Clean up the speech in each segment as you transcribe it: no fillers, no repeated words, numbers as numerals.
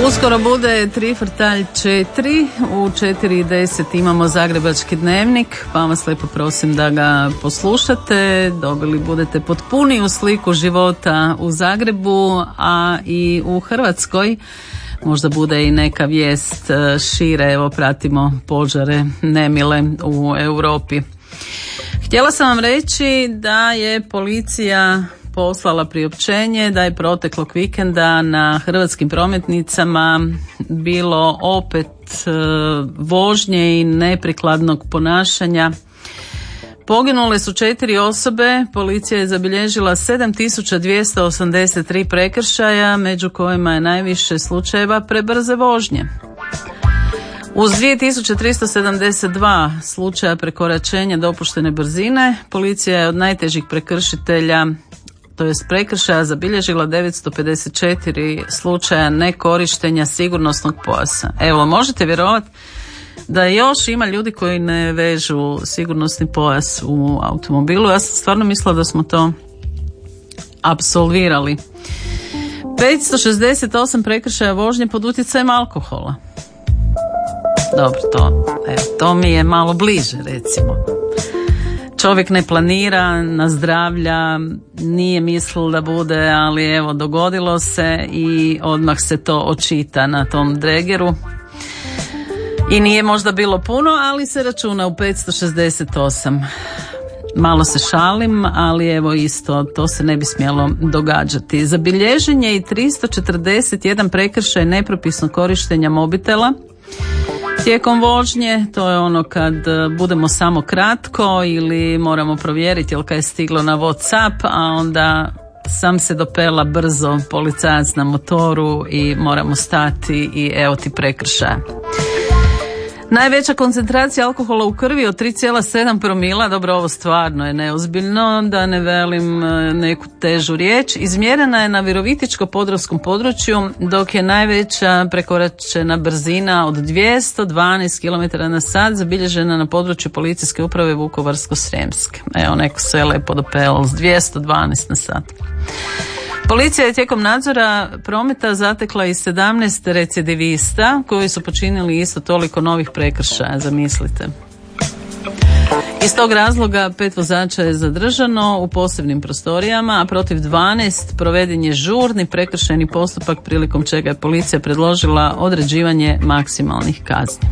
Uskoro bude 3/4, u 4:10 imamo Zagrebački dnevnik, pa vas lijepo prosim da ga poslušate, dobili budete potpuniju sliku života u Zagrebu, a i u Hrvatskoj. Možda bude i neka vijest šire, evo pratimo požare nemile u Europi. Htjela sam vam reći da je policija poslala priopćenje da je proteklog vikenda na hrvatskim prometnicama bilo opet vožnje i neprikladnog ponašanja. Poginule su 4 osobe, policija je zabilježila 7283 prekršaja, među kojima je najviše slučajeva prebrze vožnje. Uz 2372 slučaja prekoračenja dopuštene brzine, policija je od najtežih prekršitelja, to jest prekršaja, zabilježila 954 slučaja nekorištenja sigurnosnog pojasa. Evo, možete vjerovati da još ima ljudi koji ne vežu sigurnosni pojas u automobilu. Ja sam stvarno mislila da smo to apsolvirali. 568 prekršaja vožnje pod utjecajem alkohola. Dobro, to mi je malo bliže, recimo. Čovjek ne planira, nazdravlja, nije mislil da bude, ali evo, dogodilo se i odmah se to očita na tom dregeru. I nije možda bilo puno, ali se računa u 568. Malo se šalim, ali evo isto, to se ne bi smjelo događati. Zabilježen je i 341 prekršaj nepropisnog korištenja mobitela tijekom vožnje. To je ono kad budemo samo kratko ili moramo provjeriti jel kaj je stiglo na WhatsApp, a onda sam se dopela brzo policajac na motoru i moramo stati i evo ti prekršaja. Najveća koncentracija alkohola u krvi od 3,7 promila, dobro, ovo stvarno je neozbiljno, da ne velim neku težu riječ, izmjerena je na Virovitičko-podravskom području, dok je najveća prekoračena brzina od 212 km/h zabilježena na području policijske uprave Vukovarsko-srijemske. Evo, neko se lepo dopelo s 212 na sat. Policija je tijekom nadzora prometa zatekla i 17 recidivista koji su počinili isto toliko novih prekršaja, zamislite. Iz tog razloga 5 vozača je zadržano u posebnim prostorijama, a protiv 12 proveden je žurni prekršajni postupak, prilikom čega je policija predložila određivanje maksimalnih kazni.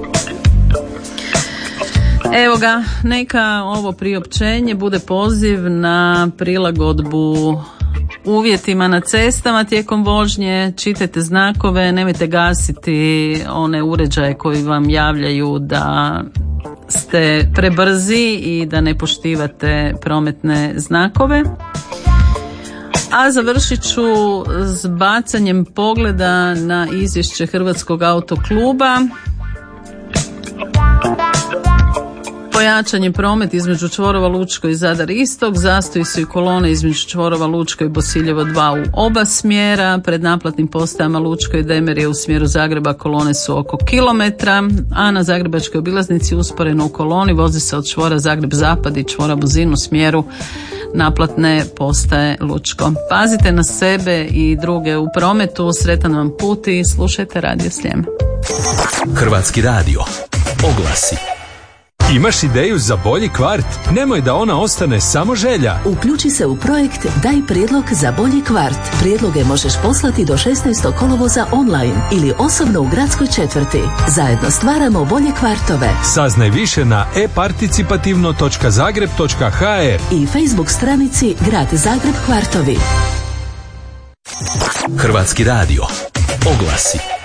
Evo ga, neka ovo priopćenje bude poziv na prilagodbu uvjetima na cestama tijekom vožnje. Čitajte znakove, nemojte gasiti one uređaje koji vam javljaju da ste prebrzi i da ne poštivate prometne znakove. A završit ću s bacanjem pogleda na izvješće Hrvatskog autokluba. Pojačan je promet između čvorova Lučko i Zadar Istok, zastoji su i kolone između čvorova Lučko i Bosiljevo 2 u oba smjera, pred naplatnim postajama Lučko i Demerije u smjeru Zagreba kolone su oko kilometra, a na zagrebačkoj obilaznici usporeno u koloni vozi se od čvora Zagreb Zapad i čvora Buzin u smjeru naplatne postaje Lučko. Pazite na sebe i druge u prometu, sretan vam put i slušajte Radio Sljeme. Hrvatski radio, oglasi. Imaš ideju za bolji kvart? Nemoj da ona ostane samo želja. Uključi se u projekt Daj prijedlog za bolji kvart. Prijedloge možeš poslati do 16. kolovoza online ili osobno u gradskoj četvrti. Zajedno stvaramo bolje kvartove. Saznaj više na e-participativno.zagreb.hr i Facebook stranici Grad Zagreb Kvartovi. Hrvatski radio, oglasi.